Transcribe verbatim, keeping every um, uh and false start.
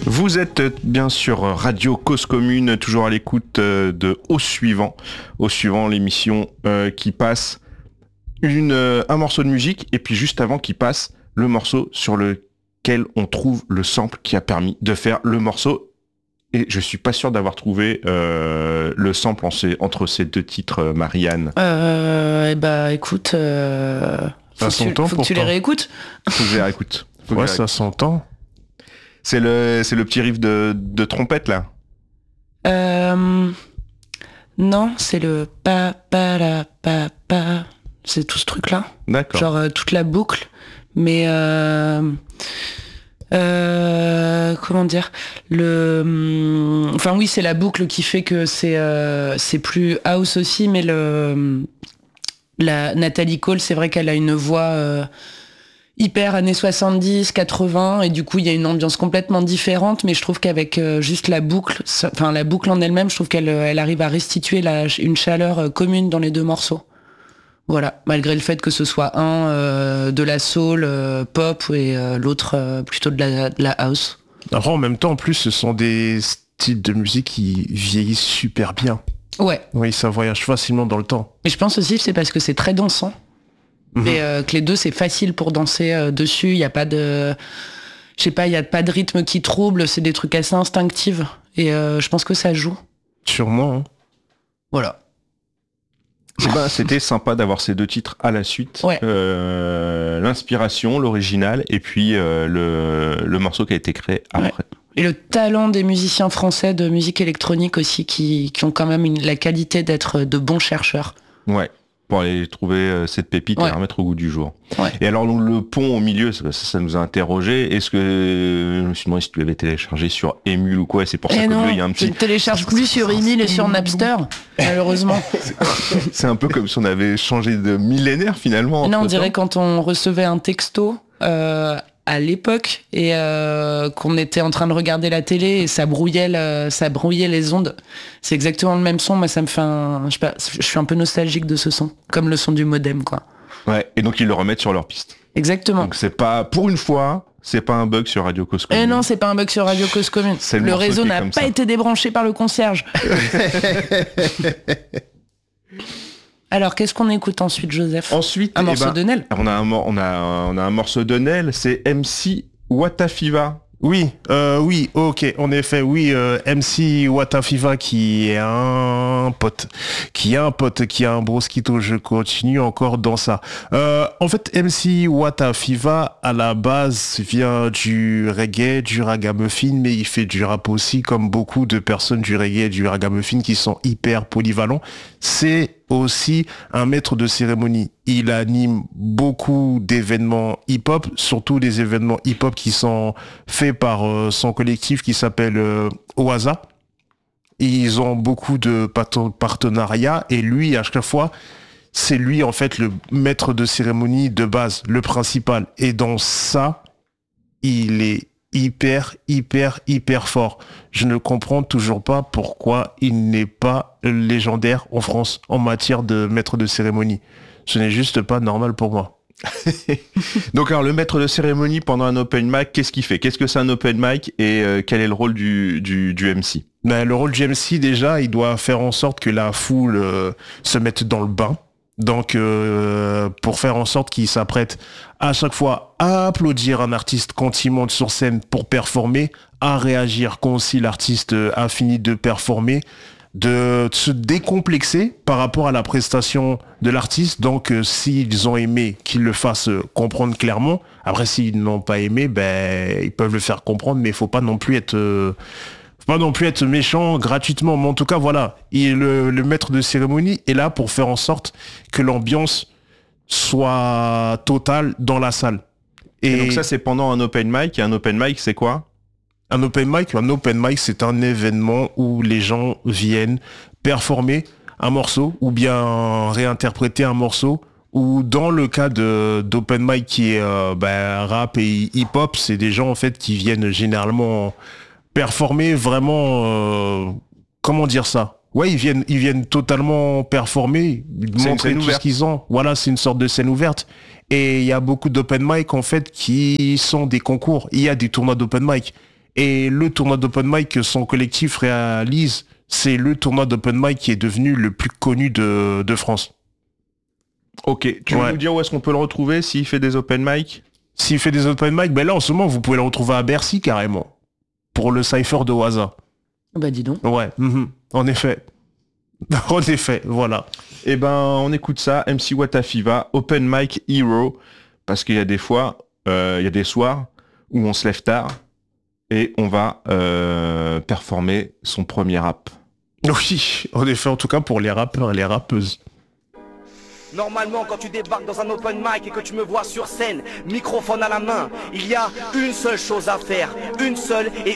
Vous êtes bien sûr Radio Cause Commune, toujours à l'écoute de Au Suivant. Au Suivant, l'émission euh, qui passe une, euh, un morceau de musique et puis juste avant qui passe le morceau sur lequel on trouve le sample qui a permis de faire le morceau. Et je suis pas sûr d'avoir trouvé euh, le sample en ces, entre ces deux titres, Marianne. Euh, bah écoute, euh, faut, ça que tu, faut que tu les réécoutes. Faut que je les réécoute. Faut que ouais, je les ça réécoute. s'entend. C'est le, c'est le petit riff de, de trompette là. Euh, non, c'est le pa pa la pa pa. C'est tout ce truc là. D'accord. Genre euh, toute la boucle, mais euh, euh, comment dire le. Enfin oui, c'est la boucle qui fait que c'est euh, c'est plus house aussi, mais le la Nathalie Cole, c'est vrai qu'elle a une voix. Euh, hyper années soixante-dix, quatre-vingts, et du coup il y a une ambiance complètement différente, mais je trouve qu'avec euh, juste la boucle, enfin la boucle en elle-même, je trouve qu'elle elle arrive à restituer la, une chaleur euh, commune dans les deux morceaux. Voilà, malgré le fait que ce soit un euh, de la soul euh, pop et euh, l'autre euh, plutôt de la, de la house. Après, en même temps, en plus, ce sont des styles de musique qui vieillissent super bien. Ouais. Oui, ça voyage facilement dans le temps. Et je pense aussi que c'est parce que c'est très dansant. Mmh. Et euh, que les deux c'est facile pour danser euh, dessus, il y a pas de je sais pas, il y a pas de rythme qui trouble, c'est des trucs assez instinctifs et euh, je pense que ça joue. Sûrement. Hein. Voilà. Eh ben, c'était sympa d'avoir ces deux titres à la suite. Ouais. Euh, l'inspiration, l'original et puis euh, le, le morceau qui a été créé après. Ouais. Et le talent des musiciens français de musique électronique aussi qui, qui ont quand même une, la qualité d'être de bons chercheurs. Ouais. Pour aller trouver euh, cette pépite ouais. et la remettre au goût du jour. Ouais. Et alors donc, le pont au milieu, ça, ça nous a interrogé. Est-ce que euh, je me suis demandé si tu l'avais téléchargé sur Emule ou quoi, et c'est pour ça et qu'au non, milieu il y a un petit. Je ne télécharge plus sur Emule et sur Napster, malheureusement. C'est un peu comme si on avait changé de millénaire finalement. Non, on dirait quand on recevait un texto euh, à l'époque et euh, qu'on était en train de regarder la télé et ça brouillait, le, ça brouillait les ondes. C'est exactement le même son. Moi, ça me fait un, je sais pas, je suis un peu nostalgique de ce son, comme le son du modem, quoi. Ouais. Et donc ils le remettent sur leur piste. Exactement. Donc c'est pas, pour une fois, c'est pas un bug sur Radio Cause Commune. Eh non, c'est pas un bug sur Radio Cause Commune. C'est le le morceau réseau qui est n'a comme pas ça. été débranché par le concierge. Alors, qu'est-ce qu'on écoute ensuite, Joseph? Ensuite, un eh morceau ben, de Nel. On a un, mor- on a, on a un morceau de Nel, c'est M C Watafiva. Oui, euh, oui, ok, en effet, oui, euh, M C Watafiva qui est un pote, qui a un pote, qui a un brosquito, je continue encore dans ça. Euh, en fait, M C Watafiva, à la base, vient du reggae, du ragamuffin, mais il fait du rap aussi, comme beaucoup de personnes du reggae et du ragamuffin qui sont hyper polyvalents. C'est aussi un maître de cérémonie. Il anime beaucoup d'événements hip-hop, surtout des événements hip-hop qui sont faits par euh, son collectif qui s'appelle euh, Oaza. Ils ont beaucoup de pat- partenariats et lui, à chaque fois, c'est lui en fait le maître de cérémonie de base, le principal. Et dans ça, il est hyper, hyper, hyper fort. Je ne comprends toujours pas pourquoi il n'est pas légendaire en France en matière de maître de cérémonie. Ce n'est juste pas normal pour moi. Donc alors le maître de cérémonie pendant un open mic, qu'est-ce qu'il fait? Qu'est-ce que c'est un open mic et euh, quel est le rôle du, du, du M C? Ben, le rôle du M C, déjà, il doit faire en sorte que la foule euh, se mette dans le bain. Donc, euh, pour faire en sorte qu'il s'apprête à chaque fois à applaudir un artiste quand il monte sur scène pour performer, à réagir quand aussi l'artiste a fini de performer, de se décomplexer par rapport à la prestation de l'artiste. Donc, euh, s'ils ont aimé, qu'ils le fassent comprendre clairement. Après, s'ils n'ont pas aimé, ben, ils peuvent le faire comprendre, mais il faut pas non plus être... Euh, pas non plus être méchant gratuitement, mais en tout cas, voilà, il, le, le maître de cérémonie est là pour faire en sorte que l'ambiance soit totale dans la salle. Et, et donc ça, c'est pendant un open mic, et un open mic, c'est quoi? Un open mic, un open mic, c'est un événement où les gens viennent performer un morceau ou bien réinterpréter un morceau. Ou dans le cas de d'open mic qui est euh, bah, rap et hip-hop, c'est des gens en fait qui viennent généralement performer vraiment, euh, comment dire ça? Ouais, ils viennent, ils viennent totalement performer, montrer tout ce qu'ils ont. Voilà, c'est une sorte de scène ouverte. Et il y a beaucoup d'open mic en fait qui sont des concours. Il y a des tournois d'open mic. Et le tournoi d'open mic que son collectif réalise, c'est le tournoi d'open mic qui est devenu le plus connu de, de France. Ok, tu veux Ouais. nous dire où est-ce qu'on peut le retrouver s'il fait des open mic? S'il fait des open mic, ben là en ce moment vous pouvez le retrouver à Bercy carrément. Pour le cypher de Waza. Bah dis donc. Ouais, mhm, en effet. En effet, voilà. Eh ben, on écoute ça, M C Watafiva, Open Mic Hero, parce qu'il y a des fois, euh, il y a des soirs où on se lève tard et on va euh, performer son premier rap. Oui, en effet, en tout cas pour les rappeurs et les rappeuses. Normalement, quand tu débarques dans un open mic et que tu me vois sur scène, microphone à la main, il y a une seule chose à faire, une seule et